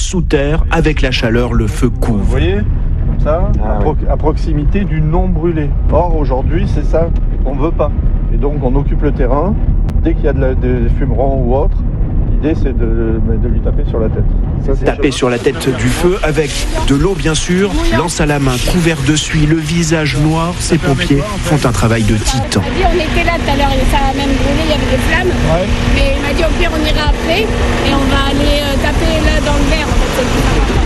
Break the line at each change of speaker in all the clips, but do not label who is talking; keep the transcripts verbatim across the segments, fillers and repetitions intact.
sous terre. Avec la chaleur, le feu couvre.
Vous voyez, comme ça, ah, à, pro- oui. à proximité du non brûlé. Or, aujourd'hui, c'est ça qu'on ne veut pas. Et donc, on occupe le terrain. Dès qu'il y a de la, des fumerons ou autre, l'idée, c'est de, de lui taper sur la tête.
Ça, taper sur la tête du feu avec de l'eau, bien sûr, lance à la main, couvert de suie, le visage noir. Ces pompiers font un travail de titan.
On était là tout à l'heure, ça a même brûlé, il y avait des flammes. Ouais. Mais il m'a dit au pire, on ira après et on va aller euh, taper là dans le verre. En fait,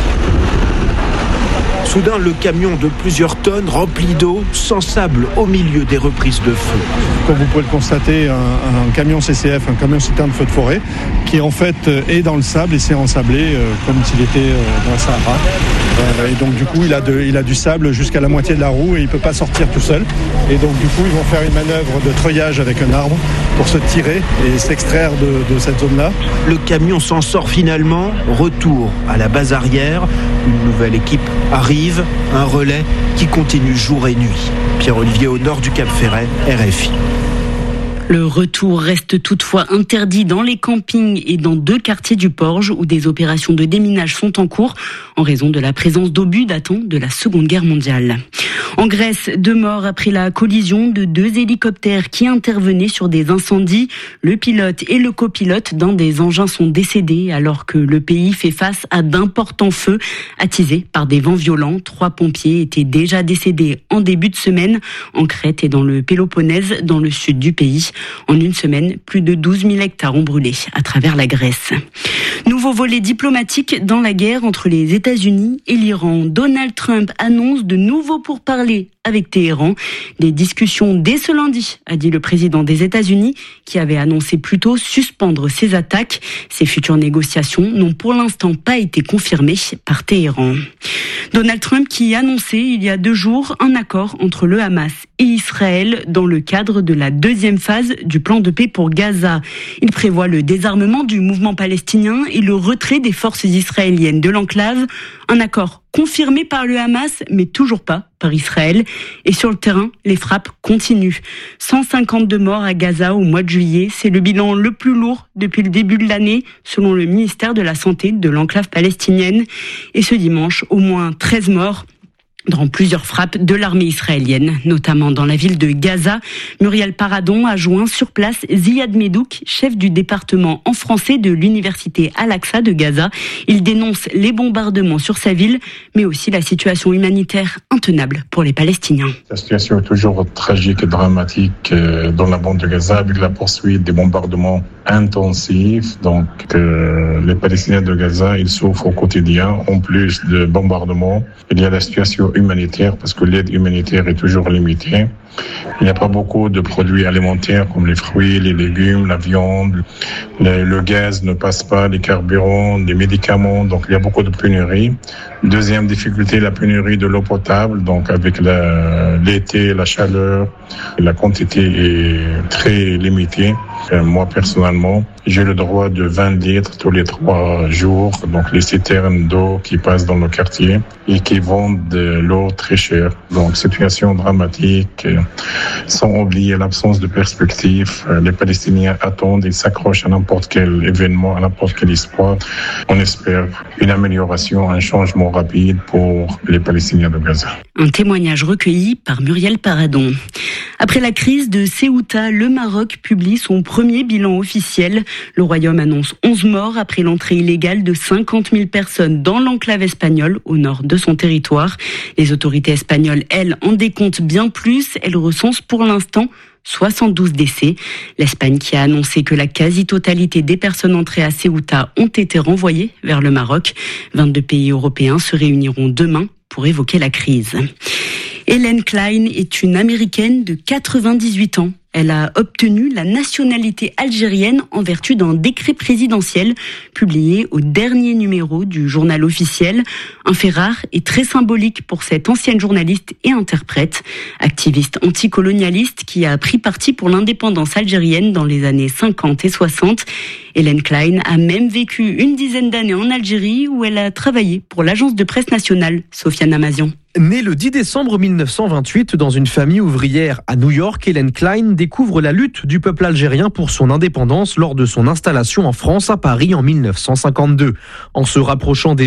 Soudain, le camion de plusieurs tonnes rempli d'eau, sans sable, au milieu des reprises de feu.
Comme vous pouvez le constater, un, un camion C C F, un camion citerne feu de forêt, qui en fait est dans le sable et s'est ensablé euh, comme s'il était euh, dans le Sahara. Euh, et donc du coup, il a, de, il a du sable jusqu'à la moitié de la roue et il ne peut pas sortir tout seul. Et donc du coup, ils vont faire une manœuvre de treuillage avec un arbre pour se tirer et s'extraire de, de cette zone-là.
Le camion s'en sort finalement. Retour à la base arrière. Une nouvelle équipe arrive. Un relais qui continue jour et nuit. Pierre-Olivier au nord du Cap Ferret, R F I.
Le retour reste toutefois interdit dans les campings et dans deux quartiers du Porge où des opérations de déminage sont en cours en raison de la présence d'obus datant de la Seconde Guerre mondiale. En Grèce, deux morts après la collision de deux hélicoptères qui intervenaient sur des incendies. Le pilote et le copilote d'un des engins sont décédés alors que le pays fait face à d'importants feux attisés par des vents violents. Trois pompiers étaient déjà décédés en début de semaine en Crète et dans le Péloponnèse, dans le sud du pays. En une semaine, plus de douze mille hectares ont brûlé à travers la Grèce. Nouveau volet diplomatique dans la guerre entre les États-Unis et l'Iran. Donald Trump annonce de nouveaux pourparlers avec Téhéran. Des discussions dès ce lundi, a dit le président des États-Unis, qui avait annoncé plus tôt suspendre ses attaques. Ces futures négociations n'ont pour l'instant pas été confirmées par Téhéran. Donald Trump qui annonçait il y a deux jours un accord entre le Hamas et Israël dans le cadre de la deuxième phase du plan de paix pour Gaza. Il prévoit le désarmement du mouvement palestinien et le retrait des forces israéliennes de l'enclave. Un accord confirmé par le Hamas, mais toujours pas par Israël. Et sur le terrain, les frappes continuent. cent cinquante-deux morts à Gaza au mois de juillet. C'est le bilan le plus lourd depuis le début de l'année, selon le ministère de la Santé de l'enclave palestinienne. Et ce dimanche, au moins treize morts dans plusieurs frappes de l'armée israélienne, notamment dans la ville de Gaza. Muriel Paradon a joint sur place Ziad Medouk, chef du département en français de l'université Al-Aqsa de Gaza. Il dénonce les bombardements sur sa ville, mais aussi la situation humanitaire intenable pour les Palestiniens.
La situation est toujours tragique et dramatique dans la bande de Gaza, avec la poursuite des bombardements intensifs. Donc, euh, les Palestiniens de Gaza, ils souffrent au quotidien. En plus de bombardements, il y a la situation humanitaire, parce que l'aide humanitaire est toujours limitée. Il n'y a pas beaucoup de produits alimentaires comme les fruits, les légumes, la viande, le, le gaz ne passe pas, les carburants, les médicaments, donc il y a beaucoup de pénurie. Deuxième difficulté, la pénurie de l'eau potable, donc avec la, l'été, la chaleur, la quantité est très limitée. Euh, moi personnellement, j'ai le droit de vingt litres tous les trois jours, donc les citernes d'eau qui passent dans le quartier et qui vendent de l'eau très chère. Donc situation dramatique, sans oublier l'absence de perspective. Les Palestiniens attendent, ils s'accrochent à n'importe quel événement, à n'importe quel espoir. On espère une amélioration, un changement rapide pour les Palestiniens de Gaza.
Un témoignage recueilli par Muriel Paradon. Après la crise de Ceuta, le Maroc publie son premier bilan officiel. Le Royaume annonce onze morts après l'entrée illégale de cinquante mille personnes dans l'enclave espagnole au nord de son territoire. Les autorités espagnoles, elles, en décomptent bien plus. Elles recensent pour l'instant soixante-douze décès. L'Espagne qui a annoncé que la quasi-totalité des personnes entrées à Ceuta ont été renvoyées vers le Maroc. vingt-deux pays européens se réuniront demain pour évoquer la crise. Hélène Klein est une Américaine de quatre-vingt-dix-huit ans. Elle a obtenu la nationalité algérienne en vertu d'un décret présidentiel publié au dernier numéro du journal officiel. Un fait rare et très symbolique pour cette ancienne journaliste et interprète, activiste anticolonialiste qui a pris parti pour l'indépendance algérienne dans les années cinquante et soixante. Hélène Klein a même vécu une dizaine d'années en Algérie où elle a travaillé pour l'agence de presse nationale, Sofiane Amazian.
Née le dix décembre mille neuf cent vingt-huit dans une famille ouvrière à New York, Hélène Klein découvre la lutte du peuple algérien pour son indépendance lors de son installation en France à Paris en mille neuf cent cinquante-deux. En se rapprochant des